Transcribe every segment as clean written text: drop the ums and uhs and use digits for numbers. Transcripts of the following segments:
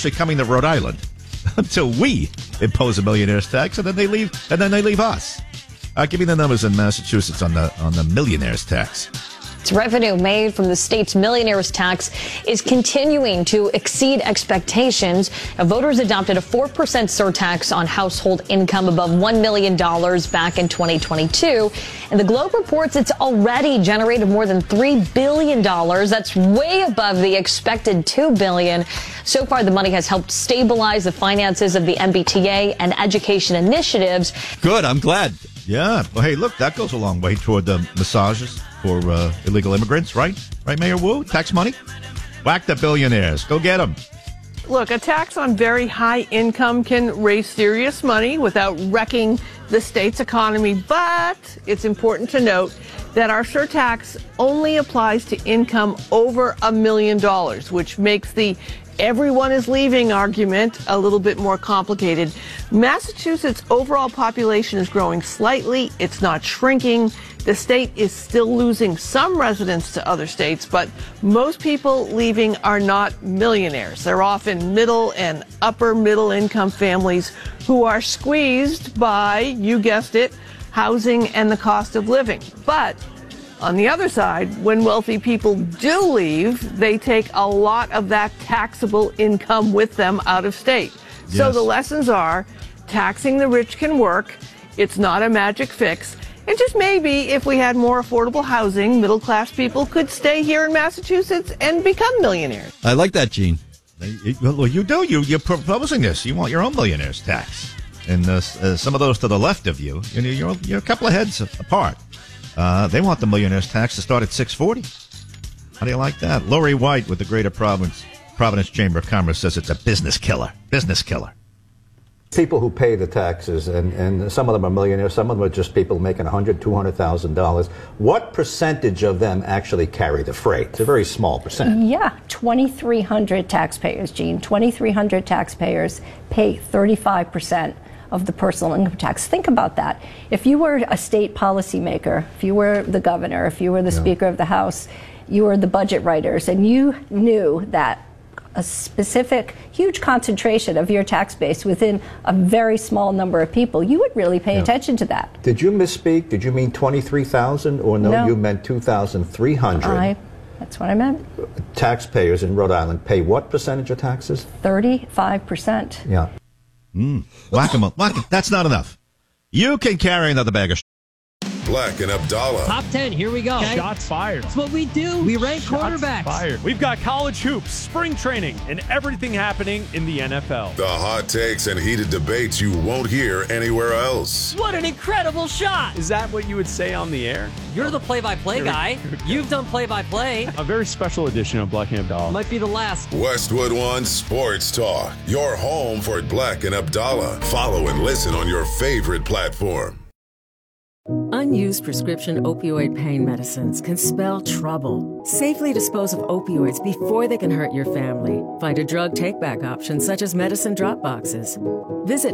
actually coming to Rhode Island until we impose a millionaire's tax, and then they leave us. Give me the numbers in Massachusetts on the millionaire's tax. Revenue made from the state's millionaire's tax is continuing to exceed expectations. Voters adopted a 4% surtax on household income above $1 million back in 2022. And the Globe reports it's already generated more than $3 billion. That's way above the expected $2 billion. So far, the money has helped stabilize the finances of the MBTA and education initiatives. Good. I'm glad. Yeah. Well, hey, look, that goes a long way toward the massages for illegal immigrants, right? Right, Mayor Wu? Tax money? Whack the billionaires. Go get them. Look, a tax on very high income can raise serious money without wrecking the state's economy. But it's important to note that our surtax only applies to income over $1 million, which makes the everyone is leaving argument a little bit more complicated. Massachusetts' overall population is growing slightly. It's not shrinking. The state is still losing some residents to other states, but most people leaving are not millionaires. They're often middle and upper middle income families who are squeezed by, you guessed it, housing and the cost of living. But on the other side, when wealthy people do leave, they take a lot of that taxable income with them out of state. Yes. So the lessons are taxing the rich can work. It's not a magic fix. And just maybe if we had more affordable housing, middle-class people could stay here in Massachusetts and become millionaires. I like that, Gene. Well, you do. You're proposing this. You want your own millionaire's tax. And some of those to the left of you, you're a couple of heads apart. They want the millionaire's tax to start at $640. How do you like that? Lori White with the Greater Providence Chamber of Commerce says it's a business killer. Business killer. People who pay the taxes, and some of them are millionaires, some of them are just people making $100,000, $200,000. What percentage of them actually carry the freight? It's a very small percent. Yeah, 2,300 taxpayers, Gene. 2,300 taxpayers pay 35% of the personal income tax. Think about that. If you were a state policymaker, if you were the governor, if you were the Speaker of the House, you were the budget writers, and you knew that a specific huge concentration of your tax base within a very small number of people, you would really pay attention to that. Did you misspeak? Did you mean 23,000 or no, you meant 2,300? That's what I meant. Taxpayers in Rhode Island pay what percentage of taxes? 35%. Yeah. Whack 'em up. That's not enough. You can carry another bag of Black and Abdallah. Top 10, here we go. Okay. Shots fired. That's what we do. We rank quarterbacks. Fired. We've got college hoops, spring training, and everything happening in the NFL. The hot takes and heated debates you won't hear anywhere else. What an incredible shot. Is that what you would say on the air? You're the play-by-play guy. You've done play-by-play. A very special edition of Black and Abdallah. Might be the last. Westwood One Sports Talk. Your home for Black and Abdallah. Follow and listen on your favorite platform. Unused prescription opioid pain medicines can spell trouble. Safely dispose of opioids before they can hurt your family. Find a drug take-back option such as medicine drop boxes. Visit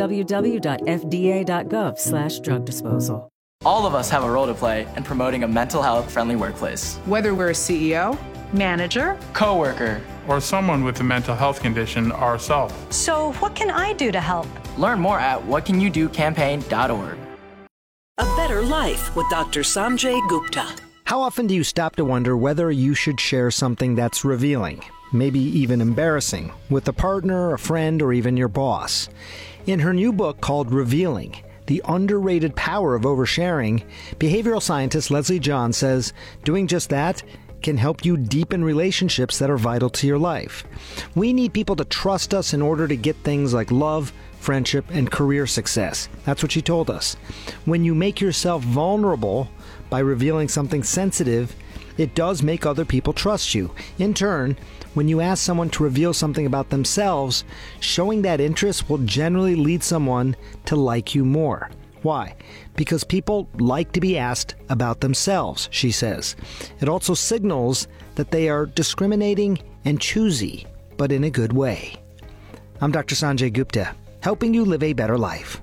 www.fda.gov/drug disposal. All of us have a role to play in promoting a mental health-friendly workplace. Whether we're a CEO, manager, coworker, or someone with a mental health condition ourselves. So what can I do to help? Learn more at whatcanyoudocampaign.org. A Better Life with Dr. Sanjay Gupta. How often do you stop to wonder whether you should share something that's revealing, maybe even embarrassing, with a partner, a friend, or even your boss? In her new book called Revealing, The Underrated Power of Oversharing, behavioral scientist Leslie John says doing just that can help you deepen relationships that are vital to your life. We need people to trust us in order to get things like love, friendship, and career success. That's what she told us. When you make yourself vulnerable by revealing something sensitive, it does make other people trust you. In turn, when you ask someone to reveal something about themselves, showing that interest will generally lead someone to like you more. Why? Because people like to be asked about themselves, she says. It also signals that they are discriminating and choosy, but in a good way. I'm Dr. Sanjay Gupta, helping you live a better life.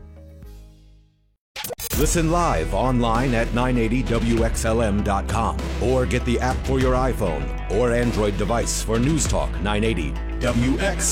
Listen live online at 980WXLM.com or get the app for your iPhone or Android device for News Talk 980 WX.